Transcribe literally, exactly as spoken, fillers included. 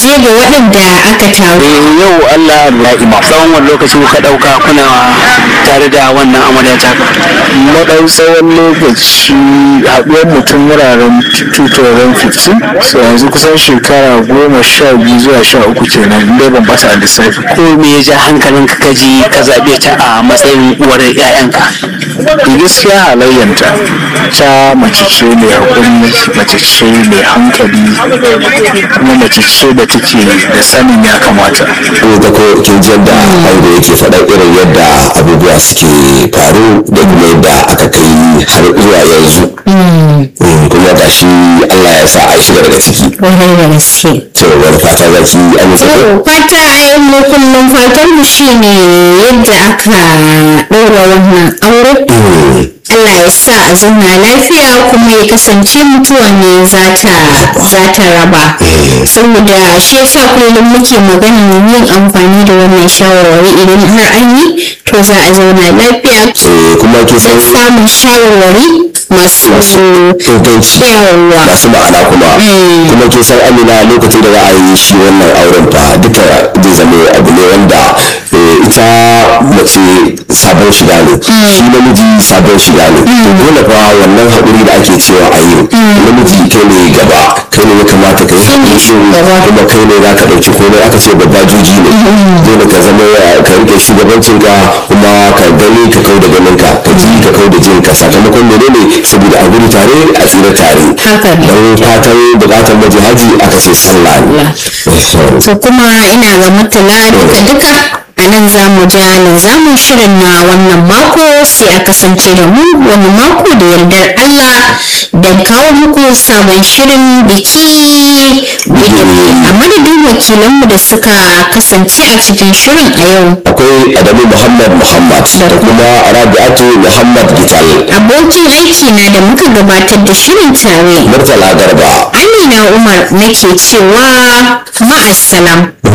je ga waɗanda aka taru. Yau Allah ya ima tsawon wani lokaci kuka ɗauka kuna tare da wannan amarya ta ka? Na ɗau tsawon lokaci haɗuwar mutum wuraren two thousand fifteen, so yanzu kusan shekara goma sha biyu zuwa sha uku kenan dai ban bata a lissafi. Ko me ya ja hankalin ka kaji ka zaɓe ta a matsayin uwar 'ya'yanka? Gaskiya halayyanta ta mace ce mai haƙuri, mace ce mai hankali, kuma mace ce da take da sanin ya kamata. Da ko kin ji yadda aure yake faɗa irin yadda abubuwa suke faru da kuma yadda aka kai har zuwa yanzu. Kuma ga shi Allah ya sa a shiga daga ciki. Wani da gaske. To wani fata za ki amince ko? Fata a yi mu kullum fatan mu shine yadda aka ɗaura wannan aure. Allah ya sa a zauna lafiya kuma ya kasance mutuwa ne za ta raba. Saboda shi yasa kullum muke magana yin amfani da wannan shawarwari idan har an yi to za a zauna lafiya. Kuma kin san samun shawarwari masu inganci masu ma'ana kuma kuma kin san Amina lokacin da za a yi shi wannan auren fa duka zai zama abu ne wanda ita mace sabon shiga ne shi namiji sabon shiga ne dole fa wannan haƙuri da ake cewa a yi namiji kai ne gaba kai ne ya kamata ka yi haƙuri shi kuma kai ne za ka ɗauki komai aka ce babba juji ne dole ka zama ka rike shugabancin ka kuma ka gani ka kau da ganin ka ka ji ka kau da jin ka sakamakon menene saboda a gudu tare a tsira tare don fatan bukatar maji haji aka ce sallah ne. So kuma ina ga mutala duka duka a nan za mu ja linzamin shirin na wannan mako sai a kasance da mu wani mako da yardar Allah don kawo muku sabon shirin biki a madadin wakilanmu da suka kasance a cikin shirin a yau. Akwai Adamu Muhammad Muhammad da kuma Rabi'atu Muhammad Gital. Abokin aiki na da muka gabatar da shirin tare. Murtala Garba. Amina Umar nake cewa ma'assalam.